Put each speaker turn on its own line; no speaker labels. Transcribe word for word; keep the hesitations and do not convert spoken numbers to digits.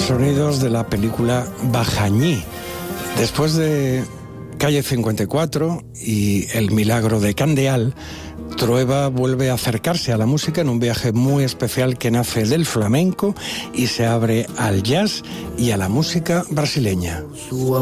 sonidos de la película Bajañí. Después de Calle cincuenta y cuatro y El milagro de Candeal, Trueba vuelve a acercarse a la música en un viaje muy especial que nace del flamenco y se abre al jazz y a la música brasileña.